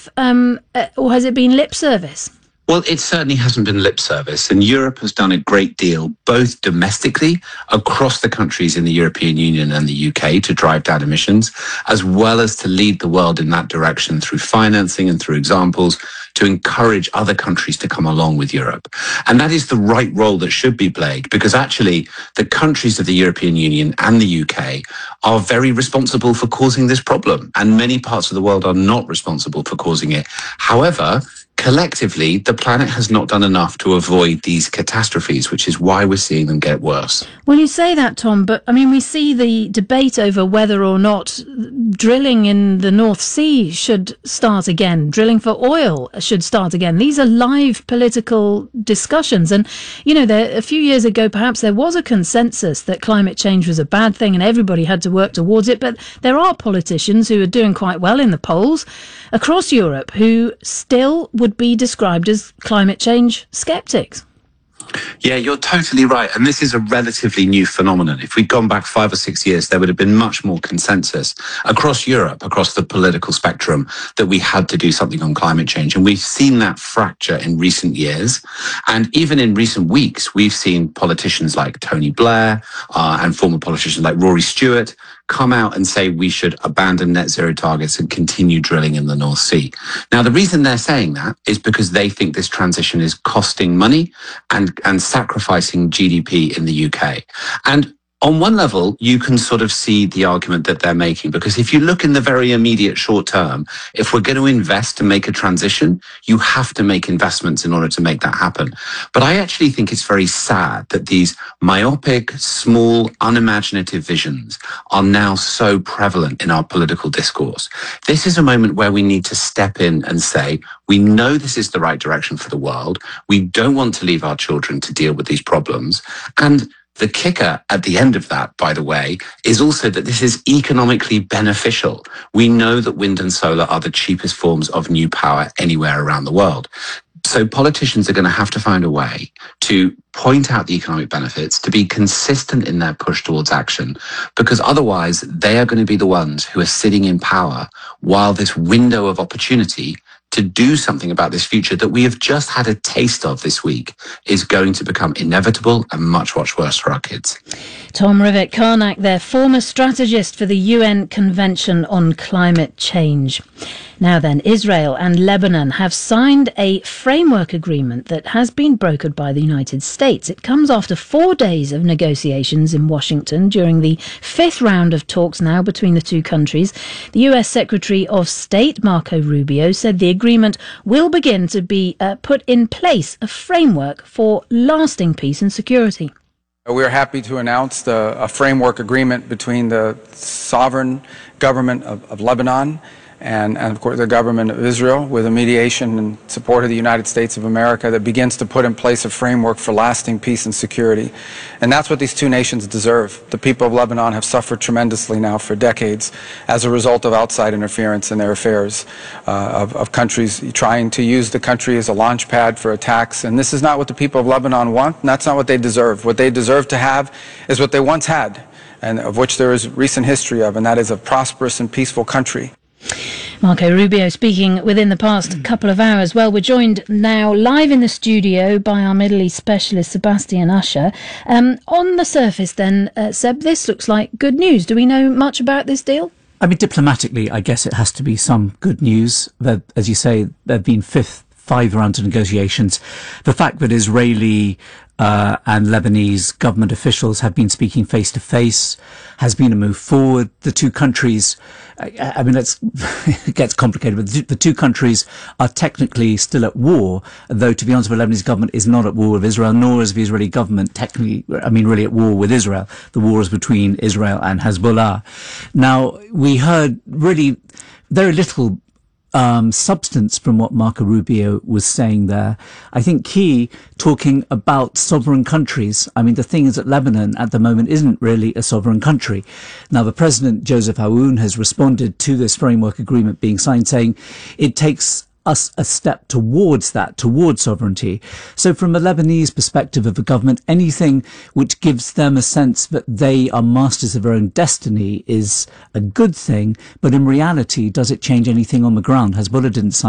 enough, or has it been lip service? Well, it certainly hasn't been lip service, and Europe has done a great deal, both domestically across the countries in the European Union and the UK to drive down emissions, as well as to lead the world in that direction through financing and through examples to encourage other countries to come along with Europe. And that is the right role that should be played, because actually the countries of the European Union and the UK are very responsible for causing this problem, and many parts of the world are not responsible for causing it. However, collectively, the planet has not done enough to avoid these catastrophes, which is why we're seeing them get worse. Well, you say that, Tom, but I mean, we see the debate over whether or not drilling in the North Sea should start again, drilling for oil should start again. These are live political discussions. And, you know, a few years ago, perhaps there was a consensus that climate change was a bad thing and everybody had to work towards it. But there are politicians who are doing quite well in the polls across Europe who still would be described as climate change skeptics. Yeah, you're totally right. And this is a relatively new phenomenon. If we'd gone back 5 or 6 years, there would have been much more consensus across Europe, across the political spectrum, that we had to do something on climate change. And we've seen that fracture in recent years. And even in recent weeks, we've seen politicians like Tony Blair and former politicians like Rory Stewart come out and say we should abandon net zero targets and continue drilling in the North Sea. Now, the reason they're saying that is because they think this transition is costing money and sacrificing GDP in the UK. And on one level, you can sort of see the argument that they're making, because if you look in the very immediate short term, if we're going to invest to make a transition, you have to make investments in order to make that happen. But I actually think it's very sad that these myopic, small, unimaginative visions are now so prevalent in our political discourse. This is a moment where we need to step in and say, we know this is the right direction for the world. We don't want to leave our children to deal with these problems. And the kicker at the end of that, by the way, is also that this is economically beneficial. We know that wind and solar are the cheapest forms of new power anywhere around the world. So politicians are going to have to find a way to point out the economic benefits, to be consistent in their push towards action, because otherwise they are going to be the ones who are sitting in power while this window of opportunity to do something about this future that we have just had a taste of this week is going to become inevitable and much, much worse for our kids. Tom Rivett-Carnac, their former strategist for the UN Convention on Climate Change. Now then, Israel and Lebanon have signed a framework agreement that has been brokered by the United States. It comes after 4 days of negotiations in Washington during the 5th round of talks now between the two countries. The US Secretary of State, Marco Rubio, said the agreement will begin to be put in place a framework for lasting peace and security. We are happy to announce a framework agreement between the sovereign government of Lebanon and of course the government of Israel, with a mediation and support of the United States of America, that begins to put in place a framework for lasting peace and security. And that's what these two nations deserve. The people of Lebanon have suffered tremendously now for decades as a result of outside interference in their affairs, of countries trying to use the country as a launch pad for attacks. And this is not what the people of Lebanon want, and that's not what they deserve. What they deserve to have is what they once had, and of which there is recent history of, and that is a prosperous and peaceful country. Marco Rubio speaking within the past couple of hours. Well, we're joined now live in the studio by our Middle East specialist, Sebastian Usher. On the surface then, Seb, this looks like good news. Do we know much about this deal? I mean, diplomatically, I guess it has to be some good news. That, as you say, there have been 5 rounds of negotiations. The fact that Israeli and Lebanese government officials have been speaking face to face has been a move forward. The two countries, I mean, it gets complicated, but the two countries are technically still at war, though, to be honest, the Lebanese government is not at war with Israel, nor is the Israeli government technically, I mean, really at war with Israel. The war is between Israel and Hezbollah. Now, we heard really very little substance from what Marco Rubio was saying there. I think key, talking about sovereign countries. I mean, the thing is that Lebanon at the moment isn't really a sovereign country. Now, the President, Joseph Aoun, has responded to this framework agreement being signed, saying it takes us a step towards that, towards sovereignty. So from a Lebanese perspective of the government, anything which gives them a sense that they are masters of their own destiny is a good thing. But in reality, does it change anything on the ground? Hezbollah didn't sign